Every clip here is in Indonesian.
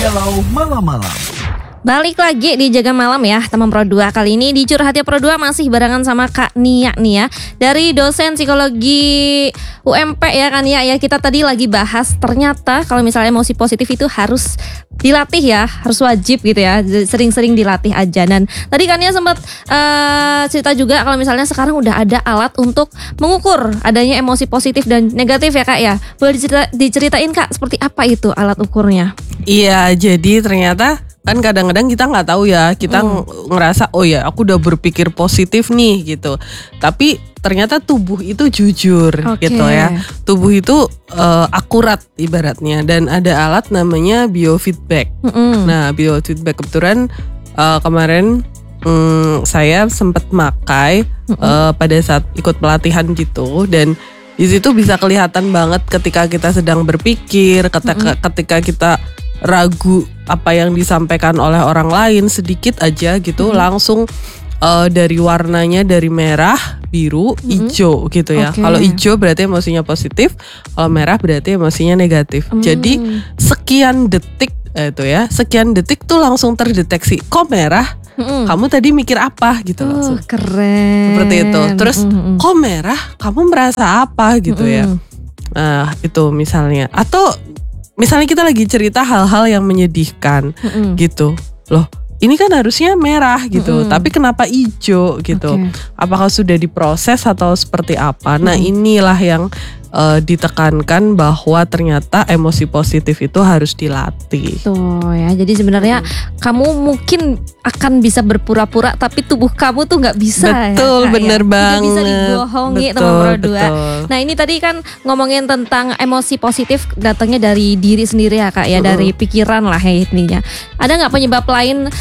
Hello malam-malam. Balik lagi di Jaga Malam ya teman Pro 2. Kali ini di Curhat Ya Pro 2 masih barengan sama Kak Nia nih ya, dari dosen psikologi UMP ya Kak Nia ya. Kita tadi lagi bahas ternyata kalau misalnya emosi positif itu harus dilatih ya, harus wajib gitu ya, sering-sering dilatih aja. Dan tadi Kak Nia sempat cerita juga kalau misalnya sekarang udah ada alat untuk mengukur adanya emosi positif dan negatif ya Kak ya. Boleh diceritain Kak seperti apa itu alat ukurnya? Iya, jadi ternyata kan kadang-kadang kita nggak tahu ya, kita ngerasa oh ya aku udah berpikir positif nih gitu, tapi ternyata tubuh itu jujur gitu ya, tubuh itu akurat ibaratnya, dan ada alat namanya biofeedback. Nah biofeedback kebetulan kemarin saya sempat makai pada saat ikut pelatihan gitu, dan di situ bisa kelihatan banget ketika kita sedang berpikir, ketika kita ragu apa yang disampaikan oleh orang lain sedikit aja gitu, langsung dari warnanya dari merah, biru, hijau gitu ya. Kalau hijau berarti emosinya positif, kalau merah berarti emosinya negatif. Jadi sekian detik sekian detik tuh langsung terdeteksi. Kok merah? Kamu tadi mikir apa gitu langsung. Keren. Seperti itu. Terus kok merah? Kamu merasa apa gitu ya. Nah itu misalnya. Atau misalnya kita lagi cerita hal-hal yang menyedihkan gitu. Loh ini kan harusnya merah gitu, tapi kenapa hijau gitu. Apakah sudah diproses atau seperti apa. Nah inilah yang ditekankan bahwa ternyata emosi positif itu harus dilatih. Tuh ya, jadi sebenarnya kamu mungkin akan bisa berpura-pura, tapi tubuh kamu tuh nggak bisa. Betul, ya, bener banget. Tidak bisa dibohongi teman Pro 2. Nah ini tadi kan ngomongin tentang emosi positif datangnya dari diri sendiri ya Kak ya, dari pikiran lah ya intinya. Ada nggak penyebab lain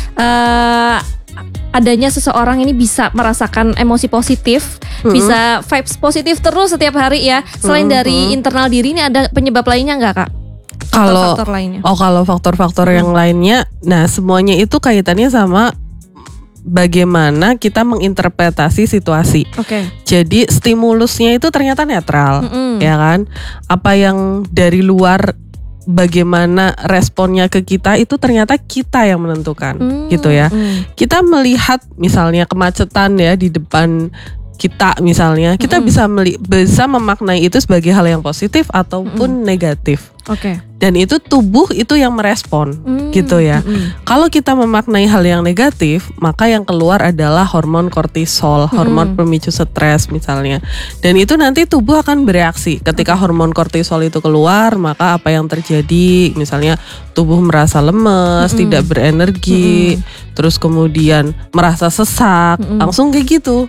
adanya seseorang ini bisa merasakan emosi positif, bisa vibes positif terus setiap hari ya. Selain dari internal diri, ini ada penyebab lainnya nggak Kak? Faktor-faktor lainnya. Kalau faktor-faktor yang lainnya, nah semuanya itu kaitannya sama bagaimana kita menginterpretasi situasi. Jadi stimulusnya itu ternyata netral, ya kan? Apa yang dari luar, bagaimana responnya ke kita itu ternyata kita yang menentukan gitu ya. Kita melihat misalnya kemacetan ya di depan kita misalnya, kita bisa memaknai itu sebagai hal yang positif ataupun negatif. Dan itu tubuh itu yang merespon gitu ya. Kalau kita memaknai hal yang negatif, maka yang keluar adalah hormon kortisol, hormon pemicu stres misalnya. Dan itu nanti tubuh akan bereaksi. Ketika hormon kortisol itu keluar, maka apa yang terjadi? Misalnya tubuh merasa lemes, tidak berenergi, terus kemudian merasa sesak, langsung kayak gitu.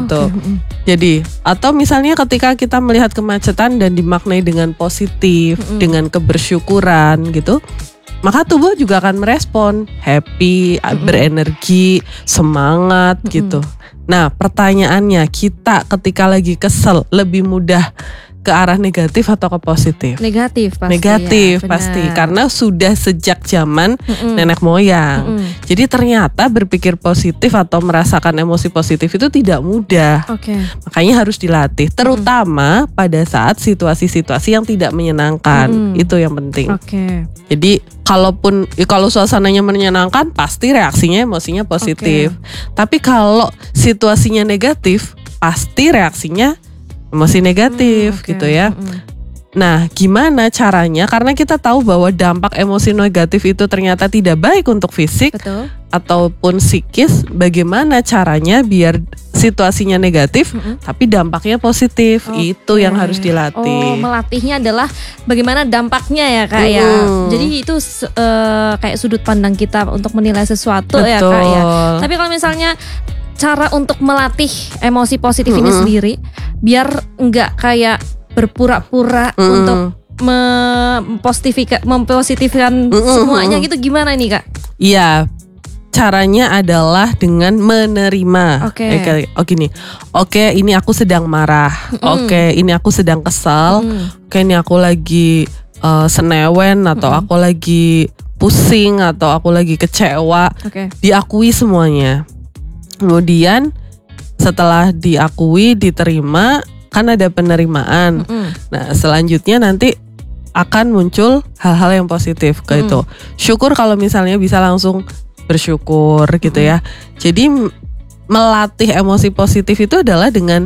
Jadi atau misalnya ketika kita melihat kemacetan dan dimaknai dengan positif, dengan kebersyukuran gitu, maka tubuh juga akan merespon happy, berenergi, semangat gitu. Nah pertanyaannya, kita ketika lagi kesel lebih mudah ke arah negatif atau ke positif? Negatif pasti, karena sudah sejak zaman nenek moyang. Jadi ternyata berpikir positif atau merasakan emosi positif itu tidak mudah. Makanya harus dilatih, terutama pada saat situasi-situasi yang tidak menyenangkan. Itu yang penting. Jadi kalau suasananya menyenangkan, pasti reaksinya emosinya positif. Tapi kalau situasinya negatif, pasti reaksinya emosi negatif gitu ya. Nah gimana caranya, karena kita tahu bahwa dampak emosi negatif itu ternyata tidak baik untuk fisik ataupun psikis. Bagaimana caranya biar situasinya negatif tapi dampaknya positif? Itu yang harus dilatih. Melatihnya adalah bagaimana dampaknya ya Kak ya. Jadi itu kayak sudut pandang kita untuk menilai sesuatu ya Kak ya. Tapi kalau misalnya cara untuk melatih emosi positif ini sendiri biar enggak kayak berpura-pura untuk mempositifkan semuanya gitu, gimana nih Kak? Iya, caranya adalah dengan menerima. Oke, ini aku sedang marah. Oke, ini aku sedang kesal. Oke, ini aku lagi senewen atau aku lagi pusing atau aku lagi kecewa. Diakui semuanya. Kemudian setelah diakui, diterima, kan ada penerimaan. Nah selanjutnya nanti akan muncul hal-hal yang positif ke itu. Syukur kalau misalnya bisa langsung bersyukur gitu ya. Jadi melatih emosi positif itu adalah dengan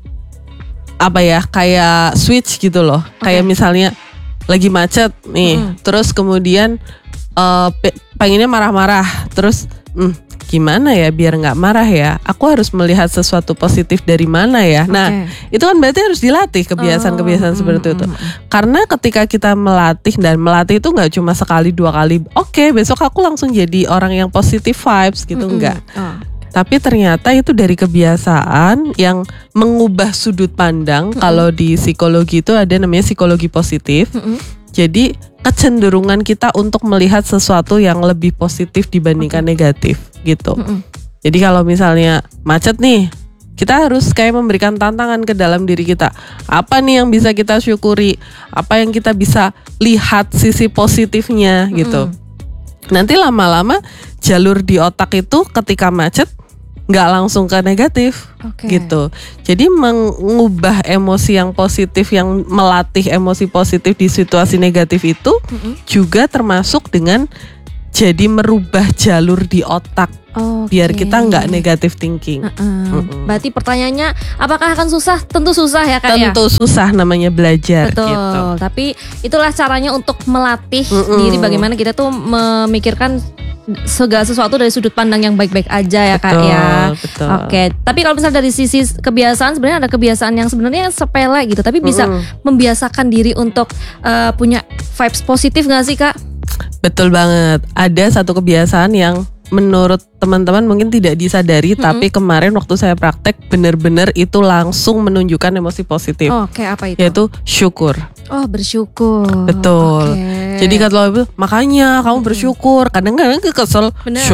apa ya, kayak switch gitu loh. Kayak misalnya lagi macet nih, terus kemudian pengennya marah-marah, terus gimana ya biar nggak marah ya? Aku harus melihat sesuatu positif dari mana ya? Nah, itu kan berarti harus dilatih kebiasaan-kebiasaan seperti itu. Karena ketika kita melatih, dan melatih itu nggak cuma sekali 2 kali. Oke, besok aku langsung jadi orang yang positive vibes gitu, enggak. Tapi ternyata itu dari kebiasaan yang mengubah sudut pandang. Kalau di psikologi itu ada namanya psikologi positif. Jadi kecenderungan kita untuk melihat sesuatu yang lebih positif dibandingkan negatif gitu. Jadi kalau misalnya macet nih, kita harus kayak memberikan tantangan ke dalam diri kita. Apa nih yang bisa kita syukuri? Apa yang kita bisa lihat sisi positifnya gitu. Nanti lama-lama jalur di otak itu ketika macet nggak langsung ke negatif gitu. Jadi mengubah emosi yang positif, yang melatih emosi positif di situasi negatif itu juga termasuk dengan jadi merubah jalur di otak biar kita nggak negatif thinking. Berarti pertanyaannya apakah akan susah? Tentu susah ya Kak. Tentu susah, namanya belajar. Betul. Gitu. Tapi itulah caranya untuk melatih diri, bagaimana kita tuh memikirkan segala sesuatu dari sudut pandang yang baik-baik aja ya Kak ya. Betul. Oke. Tapi kalau misalnya dari sisi kebiasaan, sebenarnya ada kebiasaan yang sebenarnya sepele gitu, tapi bisa membiasakan diri untuk punya vibes positif nggak sih Kak? Betul banget. Ada satu kebiasaan yang menurut teman-teman mungkin tidak disadari, tapi kemarin waktu saya praktek benar-benar itu langsung menunjukkan emosi positif. Oke, apa itu? Yaitu syukur. Oh, bersyukur. Betul. Jadi kalau makanya kamu bersyukur, kadang-kadang kesel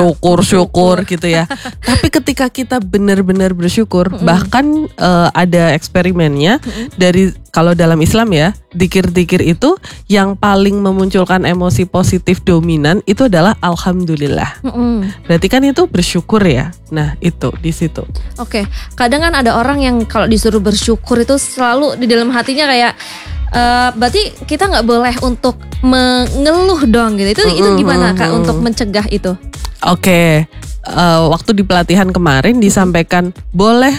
syukur gitu ya. Tapi ketika kita benar-benar bersyukur, bahkan ada eksperimennya dari, kalau dalam Islam ya, dzikir-dzikir itu yang paling memunculkan emosi positif dominan itu adalah alhamdulillah. Berarti kan itu bersyukur ya. Nah, itu di situ. Oke. Kadang kan ada orang yang kalau disuruh bersyukur itu selalu di dalam hatinya kayak berarti kita nggak boleh untuk mengeluh dong gitu. Itu gimana Kak untuk mencegah itu? Oke. Waktu di pelatihan kemarin disampaikan boleh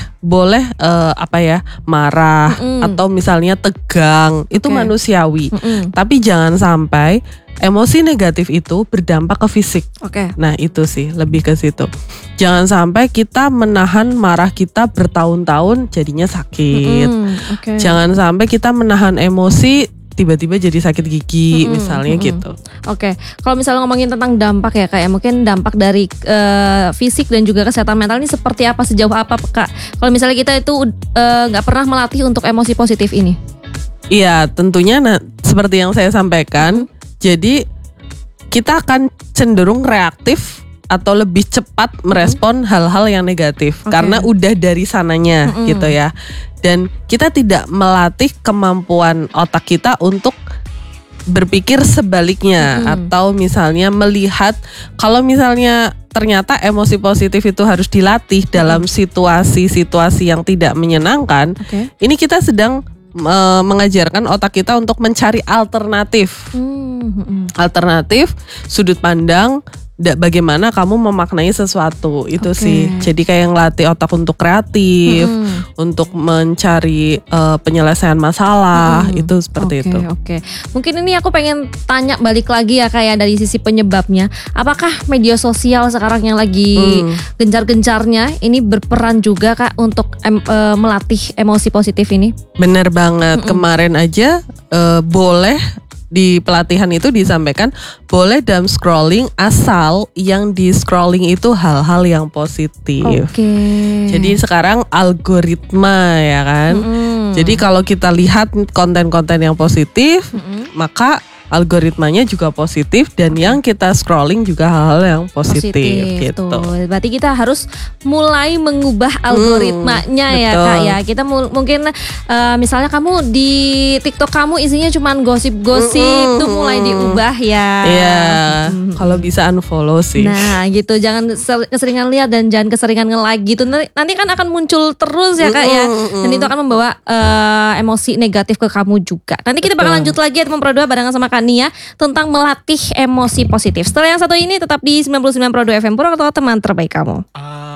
marah atau misalnya tegang, itu manusiawi. Tapi jangan sampai emosi negatif itu berdampak ke fisik. Nah, itu sih lebih ke situ. Jangan sampai kita menahan marah kita bertahun-tahun jadinya sakit. Jangan sampai kita menahan emosi tiba-tiba jadi sakit gigi misalnya gitu. Kalau misalnya ngomongin tentang dampak ya Kak ya, mungkin dampak dari fisik dan juga kesehatan mental ini seperti apa, sejauh apa Kak? Kalau misalnya kita itu nggak pernah melatih untuk emosi positif ini? Iya, tentunya seperti yang saya sampaikan. Jadi kita akan cenderung reaktif atau lebih cepat merespon hal-hal yang negatif karena udah dari sananya gitu ya. Dan kita tidak melatih kemampuan otak kita untuk berpikir sebaliknya, atau misalnya melihat kalau misalnya ternyata emosi positif itu harus dilatih dalam situasi-situasi yang tidak menyenangkan. Ini kita sedang mengajarkan otak kita untuk mencari alternatif. Alternatif sudut pandang bagaimana kamu memaknai sesuatu itu sih. Jadi kayak ngelatih otak untuk kreatif, untuk mencari penyelesaian masalah, itu seperti itu. Mungkin ini aku pengen tanya balik lagi ya kayak dari sisi penyebabnya. Apakah media sosial sekarang yang lagi gencar-gencarnya ini berperan juga Kak untuk melatih emosi positif ini? Bener banget. Kemarin aja boleh di pelatihan itu disampaikan boleh dalam scrolling asal yang di scrolling itu hal-hal yang positif. Jadi sekarang algoritma ya kan. Jadi kalau kita lihat konten-konten yang positif, maka algoritmanya juga positif dan yang kita scrolling juga hal-hal yang positif gitu. Tuh. Berarti kita harus mulai mengubah algoritmanya ya Kak ya. Kita mungkin misalnya kamu di TikTok kamu isinya cuman gosip-gosip tuh mulai diubah ya. Iya. Kalau bisa unfollow sih. Nah gitu, jangan keseringan lihat dan jangan keseringan nge-like gitu. Nanti kan akan muncul terus ya Kak ya. Dan itu akan membawa emosi negatif ke kamu juga. Nanti kita bakal lanjut lagi ya teman Pro 2 barengan sama Kak Nia tentang melatih emosi positif. Setelah yang satu ini tetap di 99 Pro 2 FM Purwokerto, teman terbaik kamu.